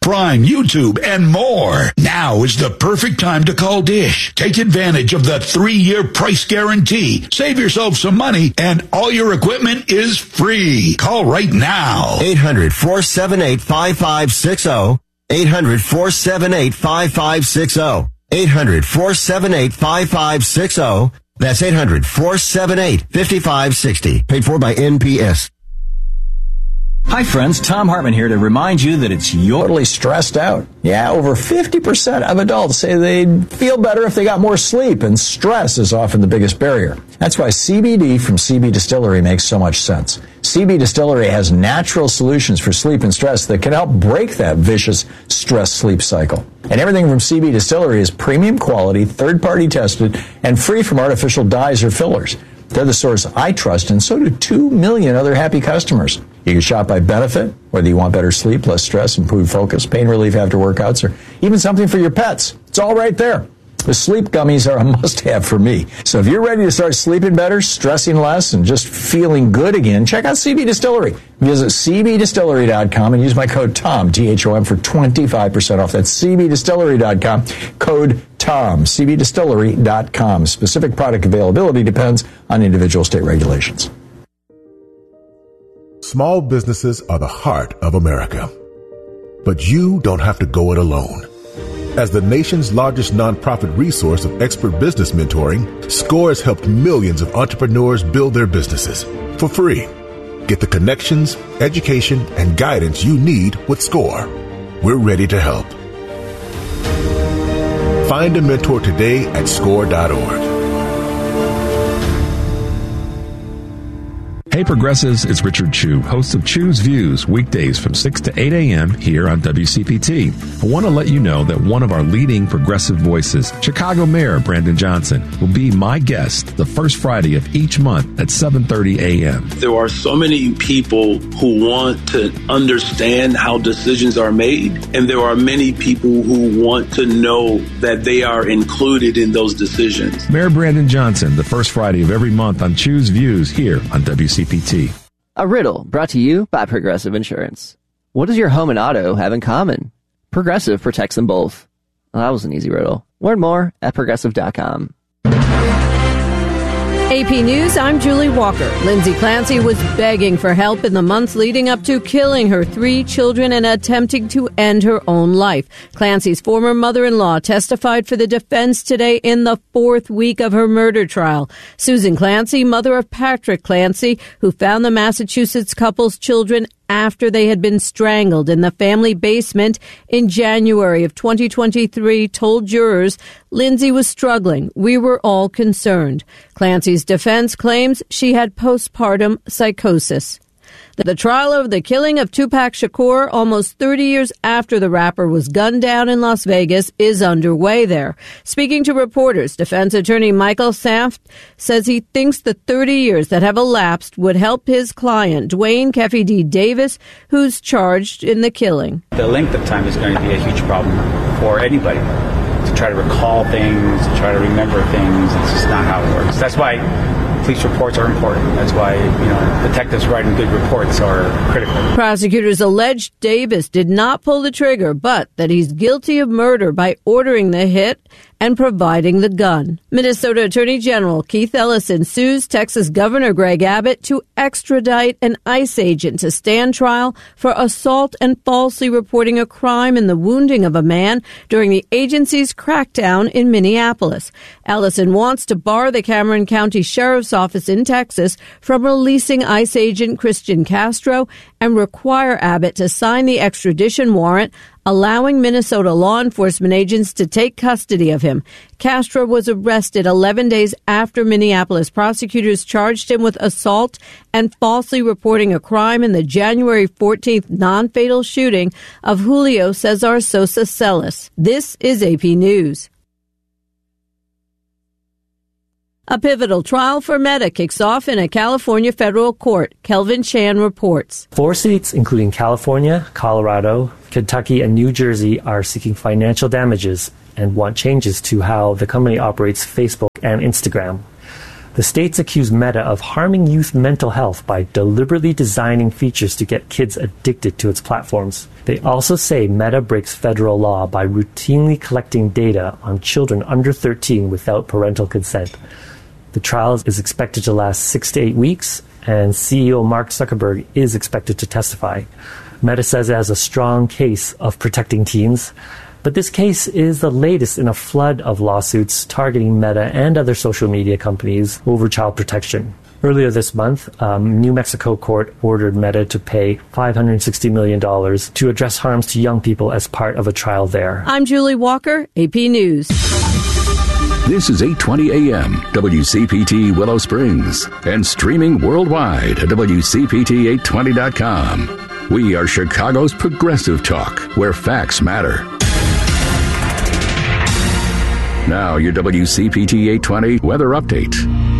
Prime, YouTube, and more. Now is the perfect time to call Dish. Take advantage of the 3-year price guarantee. Save yourself some money, and all your equipment is free. Call right now. 800-478-5560. 800-478-5560. 800-478-5560. That's 800-478-5560. Paid for by NPS. Hi friends, Tom Hartman here to remind you that it's totally stressed out. Yeah, over 50% of adults say they'd feel better if they got more sleep, and stress is often the biggest barrier. That's why CBD from CB Distillery makes so much sense. CB Distillery has natural solutions for sleep and stress that can help break that vicious stress-sleep cycle. And everything from CB Distillery is premium quality, third-party tested, and free from artificial dyes or fillers. They're the source I trust, and so do 2 million other happy customers. You can shop by benefit, whether you want better sleep, less stress, improved focus, pain relief after workouts, or even something for your pets. It's all right there. The sleep gummies are a must-have for me. So if you're ready to start sleeping better, stressing less, and just feeling good again, check out CB Distillery. Visit cbdistillery.com and use my code TOM, T-H-O-M, for 25% off. That's cbdistillery.com, code TOM, cbdistillery.com. Specific product availability depends on individual state regulations. Small businesses are the heart of America. But you don't have to go it alone. As the nation's largest nonprofit resource of expert business mentoring, SCORE has helped millions of entrepreneurs build their businesses for free. Get the connections, education, and guidance you need with SCORE. We're ready to help. Find a mentor today at SCORE.org. Hey Progressives, it's Richard Chu, host of Chu's Views, weekdays from 6 to 8 a.m. here on WCPT. I want to let you know that one of our leading progressive voices, Chicago Mayor Brandon Johnson, will be my guest the first Friday of each month at 7:30 a.m. There are so many people who want to understand how decisions are made, and there are many people who want to know that they are included in those decisions. Mayor Brandon Johnson, the first Friday of every month on Chu's Views here on WCPT. A riddle brought to you by Progressive Insurance. What does your home and auto have in common? Progressive protects them both. Well, that was an easy riddle. Learn more at Progressive.com. AP News, I'm Julie Walker. Lindsay Clancy was begging for help in the months leading up to killing her 3 children and attempting to end her own life. Clancy's former mother-in-law testified for the defense today in the 4th week of her murder trial. Susan Clancy, mother of Patrick Clancy, who found the Massachusetts couple's children after they had been strangled in the family basement in January of 2023, told jurors Lindsay was struggling. We were all concerned. Clancy's defense claims she had postpartum psychosis. The trial over the killing of Tupac Shakur almost 30 years after the rapper was gunned down in Las Vegas is underway there. Speaking to reporters, defense attorney Michael Saft says he thinks the 30 years that have elapsed would help his client, Dwayne Keffe D. Davis, who's charged in the killing. The length of time is going to be a huge problem for anybody. To try to recall things, to try to remember things, it's just not how it works. That's why police reports are important. That's why, detectives writing good reports are critical. Prosecutors allege Davis did not pull the trigger, but that he's guilty of murder by ordering the hit and providing the gun. Minnesota Attorney General Keith Ellison sues Texas Governor Greg Abbott to extradite an ICE agent to stand trial for assault and falsely reporting a crime in the wounding of a man during the agency's crackdown in Minneapolis. Ellison wants to bar the Cameron County Sheriff's Office in Texas from releasing ICE agent Christian Castro and require Abbott to sign the extradition warrant, allowing Minnesota law enforcement agents to take custody of him. Castro was arrested 11 days after Minneapolis prosecutors charged him with assault and falsely reporting a crime in the January 14th non-fatal shooting of Julio Cesar Sosa Celis. This is AP News. A pivotal trial for Meta kicks off in a California federal court. Kelvin Chan reports. 4 states, including California, Colorado, Kentucky, and New Jersey, are seeking financial damages and want changes to how the company operates Facebook and Instagram. The states accuse Meta of harming youth mental health by deliberately designing features to get kids addicted to its platforms. They also say Meta breaks federal law by routinely collecting data on children under 13 without parental consent. The trial is expected to last 6 to 8 weeks, and CEO Mark Zuckerberg is expected to testify. Meta says it has a strong case of protecting teens, but this case is the latest in a flood of lawsuits targeting Meta and other social media companies over child protection. Earlier this month, New Mexico court ordered Meta to pay $560 million to address harms to young people as part of a trial there. I'm Julie Walker, AP News. This is 820 AM, WCPT Willow Springs, and streaming worldwide at WCPT820.com. We are Chicago's progressive talk, where facts matter. Now, your WCPT 820 weather update.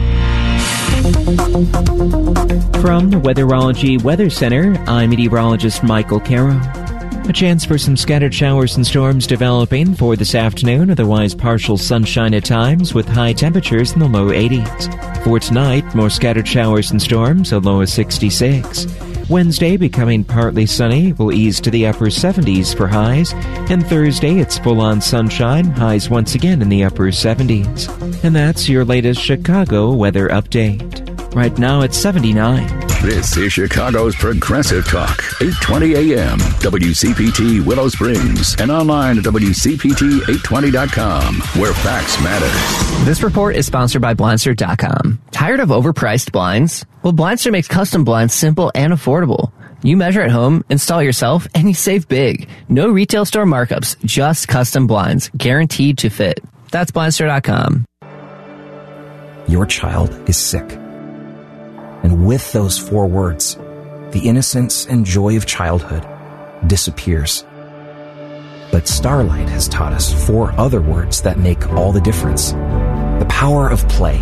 From the Weatherology Weather Center, I'm meteorologist Michael Caro. A chance for some scattered showers and storms developing for this afternoon, otherwise partial sunshine at times with high temperatures in the low 80s. For tonight, more scattered showers and storms, a low of 66. Wednesday, becoming partly sunny, will ease to the upper 70s for highs, and Thursday, it's full-on sunshine, highs once again in the upper 70s. And that's your latest Chicago weather update. Right now, it's 79. This is Chicago's Progressive Talk, 820 AM, WCPT Willow Springs, and online at WCPT820.com, where facts matter. This report is sponsored by Blindster.com. Tired of overpriced blinds? Well, Blindster makes custom blinds simple and affordable. You measure at home, install yourself, and you save big. No retail store markups, just custom blinds, guaranteed to fit. That's Blindster.com. Your child is sick. And with those 4 words, the innocence and joy of childhood disappears. But Starlight has taught us 4 other words that make all the difference. The power of play.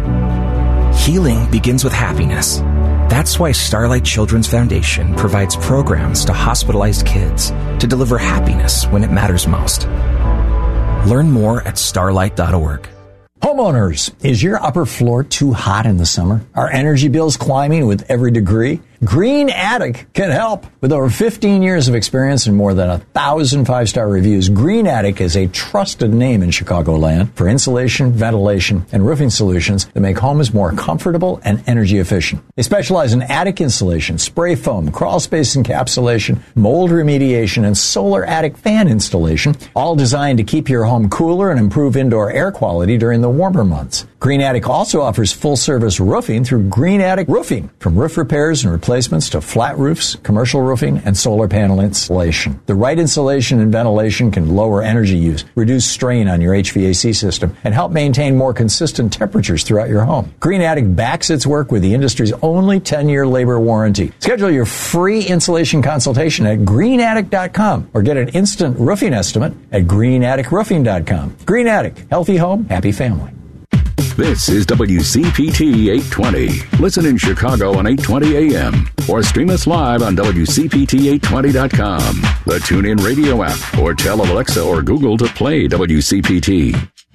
Healing begins with happiness. That's why Starlight Children's Foundation provides programs to hospitalized kids to deliver happiness when it matters most. Learn more at starlight.org. Homeowners, is your upper floor too hot in the summer? Are energy bills climbing with every degree? Green Attic can help. With over 15 years of experience and more than 1,000 5-star reviews, Green Attic is a trusted name in Chicagoland for insulation, ventilation, and roofing solutions that make homes more comfortable and energy efficient. They specialize in attic insulation, spray foam, crawl space encapsulation, mold remediation, and solar attic fan installation, all designed to keep your home cooler and improve indoor air quality during the warmer months. Green Attic also offers full-service roofing through Green Attic Roofing, from roof repairs and replacements to flat roofs, commercial roofing, and solar panel installation. The right insulation and ventilation can lower energy use, reduce strain on your HVAC system, and help maintain more consistent temperatures throughout your home. Green Attic backs its work with the industry's only 10-year labor warranty. Schedule your free insulation consultation at greenattic.com or get an instant roofing estimate at greenatticroofing.com. Green Attic, healthy home, happy family. This is WCPT 820. Listen in Chicago on 820 AM or stream us live on WCPT820.com, the TuneIn radio app, or tell Alexa or Google to play WCPT.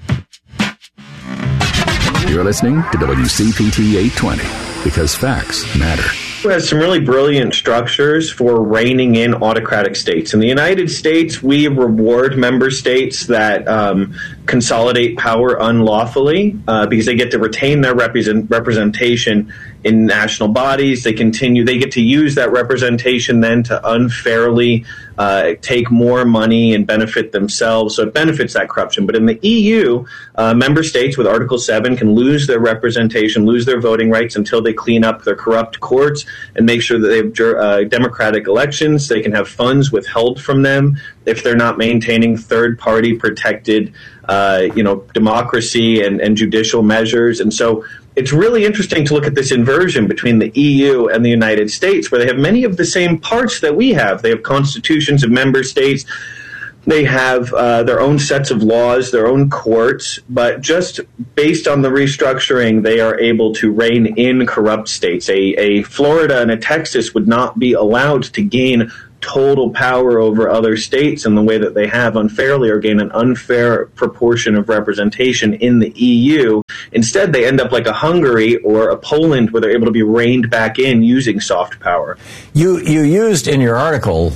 You're listening to WCPT 820 because facts matter. Has some really brilliant structures for reining in autocratic states. In the United States, we reward member states that consolidate power unlawfully because they get to retain their representation in national bodies. They get to use that representation then to unfairly take more money and benefit themselves. So it benefits that corruption. But in the EU, member states with Article 7 can lose their representation, lose their voting rights until they clean up their corrupt courts and make sure that they have democratic elections. They can have funds withheld from them if they're not maintaining third-party protected democracy and judicial measures. And so it's really interesting to look at this inversion between the EU and the United States, where they have many of the same parts that we have. They have constitutions of member states. They have their own sets of laws, their own courts, but just based on the restructuring, they are able to rein in corrupt states. A Florida and a Texas would not be allowed to gain total power over other states in the way that they have unfairly, or gain an unfair proportion of representation in the EU. Instead, they end up like a Hungary or a Poland, where they're able to be reined back in using soft power. You used in your article,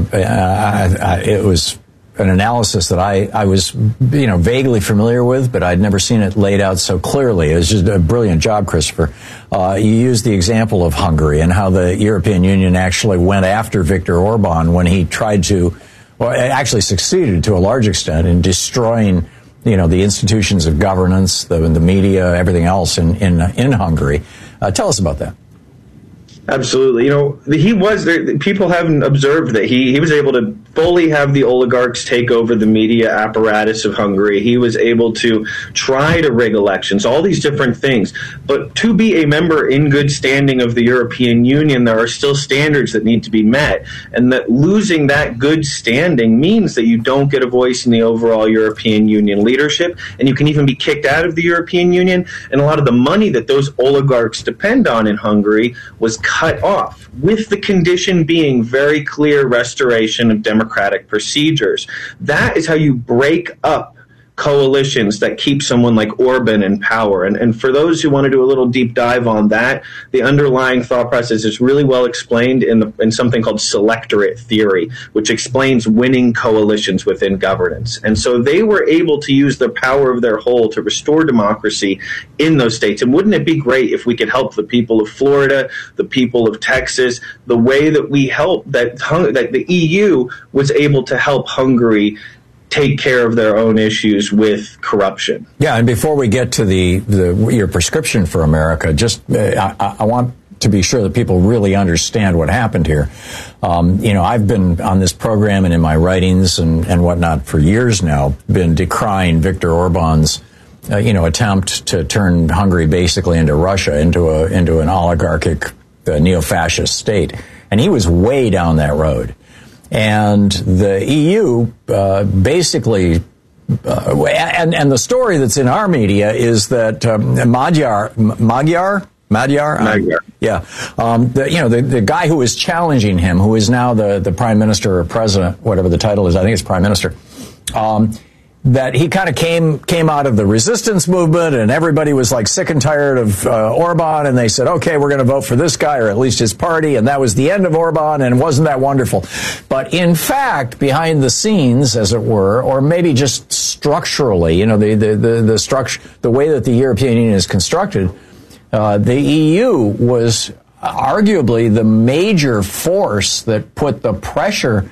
it was an analysis that I was, vaguely familiar with, but I'd never seen it laid out so clearly. It was just a brilliant job, Christopher. You used the example of Hungary and how the European Union actually went after Viktor Orban when he tried to, actually succeeded to a large extent in destroying, the institutions of governance, the media, everything else in Hungary. Tell us about that. Absolutely. He was there. People haven't observed that he was able to fully have the oligarchs take over the media apparatus of Hungary. He was able to try to rig elections, all these different things. But to be a member in good standing of the European Union, there are still standards that need to be met. And that losing that good standing means that you don't get a voice in the overall European Union leadership, and you can even be kicked out of the European Union. And a lot of the money that those oligarchs depend on in Hungary was cut off, with the condition being very clear restoration of democratic procedures. That is how you break up coalitions that keep someone like Orban in power. And for those who want to do a little deep dive on that, the underlying thought process is really well explained in something called selectorate theory, which explains winning coalitions within governance. And so they were able to use the power of their whole to restore democracy in those states. And wouldn't it be great if we could help the people of Florida, the people of Texas, the way that we help, that the EU was able to help Hungary take care of their own issues with corruption. Yeah, and before we get to your prescription for America, I want to be sure that people really understand what happened here. I've been on this program and in my writings and whatnot for years now, been decrying Viktor Orban's attempt to turn Hungary basically into Russia, into an oligarchic neo-fascist state, and he was way down that road. And the EU basically, and the story that's in our media is that Magyar, the guy who is challenging him, who is now the prime minister or president, whatever the title is, I think it's prime minister, that he kind of came out of the resistance movement, and everybody was like sick and tired of Orban, and they said, okay, we're going to vote for this guy, or at least his party, and that was the end of Orban, and wasn't that wonderful? But in fact, behind the scenes, as it were, or maybe just structurally, the structure, the way that the European Union is constructed, the EU was arguably the major force that put the pressure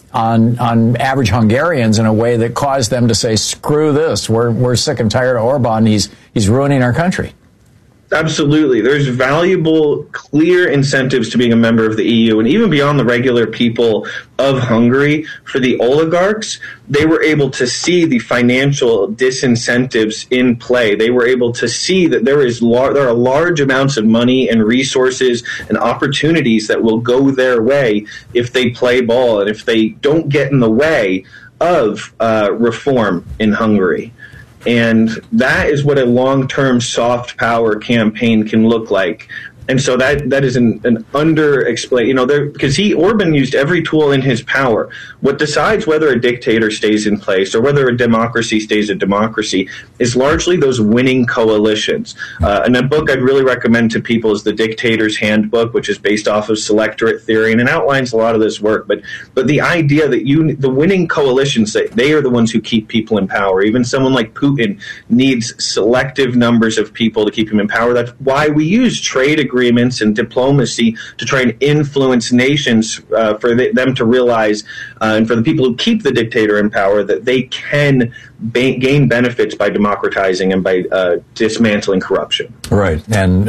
on average Hungarians in a way that caused them to say, screw this, we're sick and tired of Orban, he's ruining our country. Absolutely. There's valuable, clear incentives to being a member of the EU, and even beyond the regular people of Hungary, for the oligarchs, they were able to see the financial disincentives in play. They were able to see that there are large amounts of money and resources and opportunities that will go their way if they play ball and if they don't get in the way of reform in Hungary. And that is what a long-term soft power campaign can look like. And so that is an underexplained, because Orban used every tool in his power. What decides whether a dictator stays in place or whether a democracy stays a democracy is largely those winning coalitions. And a book I'd really recommend to people is The Dictator's Handbook, which is based off of selectorate theory, and it outlines a lot of this work. But the idea that the winning coalitions, that they are the ones who keep people in power. Even someone like Putin needs selective numbers of people to keep him in power. That's why we use trade agreements and diplomacy to try and influence nations for them to realize, and for the people who keep the dictator in power, that they can gain benefits by democratizing and by dismantling corruption. Right, and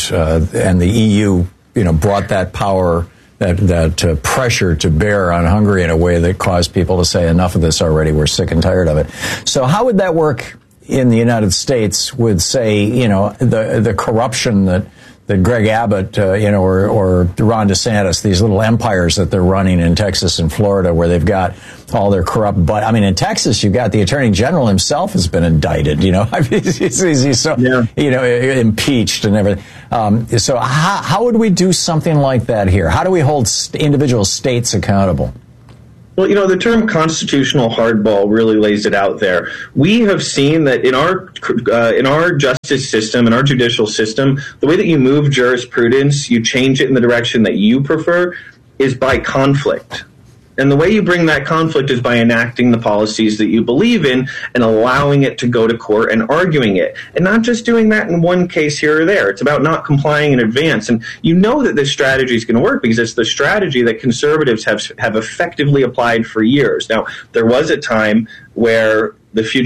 the EU, brought that power, that pressure to bear on Hungary in a way that caused people to say, enough of this already, we're sick and tired of it. So how would that work in the United States with, say, the corruption that that Greg Abbott, or Ron DeSantis, these little empires that they're running in Texas and Florida, where they've got all their corrupt. But I mean, in Texas, you've got the Attorney General himself has been indicted. I mean, he's so impeached and everything. So how would we do something like that here? How do we hold individual states accountable? Well, the term constitutional hardball really lays it out there. We have seen that in our justice system, in our judicial system, the way that you move jurisprudence, you change it in the direction that you prefer, is by conflict. And the way you bring that conflict is by enacting the policies that you believe in and allowing it to go to court and arguing it. And not just doing that in one case here or there. It's about not complying in advance. And you know that this strategy is going to work because it's the strategy that conservatives have effectively applied for years. Now, there was a time where the future